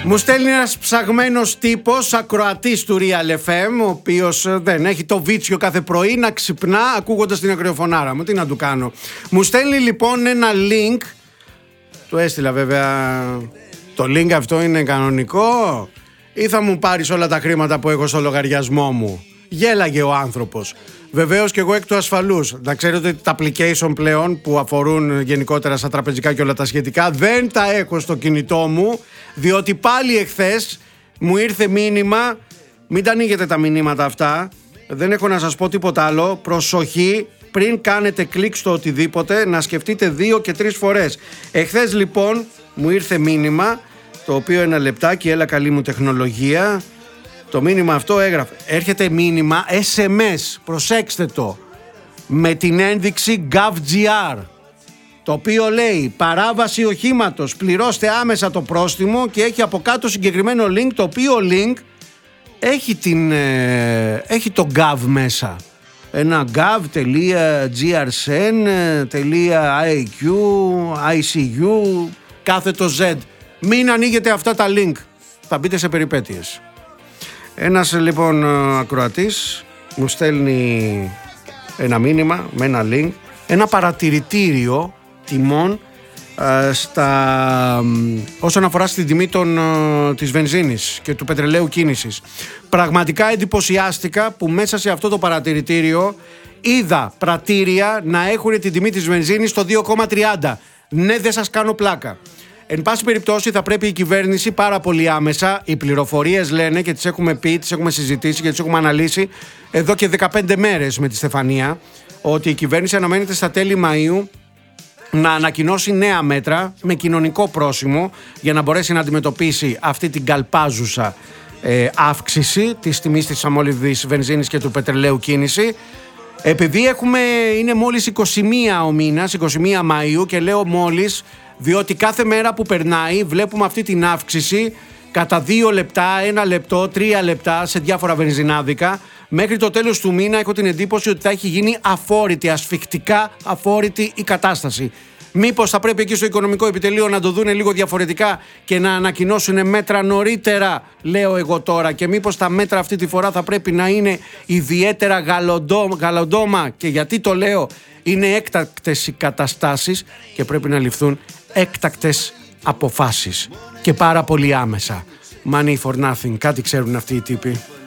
Μου στέλνει ένας ψαγμένος τύπος, ακροατής του Real FM, ο οποίος δεν έχει το βίτσιο κάθε πρωί να ξυπνά ακούγοντας την ακροοφωνάρα μου. Τι να του κάνω. Μου στέλνει λοιπόν ένα link. Του έστειλα βέβαια. Το link αυτό είναι κανονικό ή θα μου πάρεις όλα τα χρήματα που έχω στο λογαριασμό μου? Γέλαγε ο άνθρωπος. Βεβαίως και εγώ εκ του ασφαλούς. Να ξέρετε ότι τα application πλέον που αφορούν γενικότερα στα τραπεζικά και όλα τα σχετικά δεν τα έχω στο κινητό μου, διότι πάλι εχθές μου ήρθε μήνυμα. Μην τα ανοίγετε τα μηνύματα αυτά. Δεν έχω να σας πω τίποτα άλλο. Προσοχή, πριν κάνετε κλικ στο οτιδήποτε, να σκεφτείτε 2 και 3 φορές. Εχθές λοιπόν μου ήρθε μήνυμα, το οποίο ένα λεπτάκι, έλα καλή μου τεχνολογία. Το μήνυμα αυτό έγραφε. Έρχεται μήνυμα SMS, προσέξτε το, με την ένδειξη GovGR, το οποίο λέει παράβαση οχήματος, πληρώστε άμεσα το πρόστιμο, και έχει από κάτω συγκεκριμένο link, το οποίο link έχει το Gov μέσα. Ένα gov.grcen.iq, κάθετο Z. Μην ανοίγετε αυτά τα link, θα μπείτε σε περιπέτειες. Ένας λοιπόν ακροατής μου στέλνει ένα μήνυμα με ένα link, ένα παρατηρητήριο τιμών όσον αφορά στην τιμή της βενζίνης και του πετρελαίου κίνησης. Πραγματικά εντυπωσιάστηκα που μέσα σε αυτό το παρατηρητήριο είδα πρατήρια να έχουν την τιμή της βενζίνης στο 2,30. Ναι, δεν σας κάνω πλάκα. Εν πάση περιπτώσει θα πρέπει η κυβέρνηση πάρα πολύ άμεσα, οι πληροφορίες λένε και τις έχουμε πει, τις έχουμε συζητήσει και τις έχουμε αναλύσει εδώ και 15 μέρες με τη Στεφανία, ότι η κυβέρνηση αναμένεται στα τέλη Μαΐου να ανακοινώσει νέα μέτρα με κοινωνικό πρόσημο για να μπορέσει να αντιμετωπίσει αυτή την καλπάζουσα αύξηση της τιμής της αμόλυβδης βενζίνης και του πετρελαίου κίνηση. Επειδή είναι μόλις 21 ο μήνας, 21 Μαΐου, και λέω μόλις διότι κάθε μέρα που περνάει βλέπουμε αυτή την αύξηση κατά 2 λεπτά, 1 λεπτό, 3 λεπτά σε διάφορα βενζινάδικα. Μέχρι το τέλος του μήνα έχω την εντύπωση ότι θα έχει γίνει αφόρητη, ασφικτικά αφόρητη η κατάσταση. Μήπως θα πρέπει εκεί στο Οικονομικό Επιτελείο να το δούνε λίγο διαφορετικά και να ανακοινώσουν μέτρα νωρίτερα, λέω εγώ τώρα, και μήπως τα μέτρα αυτή τη φορά θα πρέπει να είναι ιδιαίτερα γαλοντόμα, και γιατί το λέω, είναι έκτακτες οι καταστάσεις και πρέπει να ληφθούν έκτακτες αποφάσεις και πάρα πολύ άμεσα. Money for nothing, κάτι ξέρουν αυτοί οι τύποι.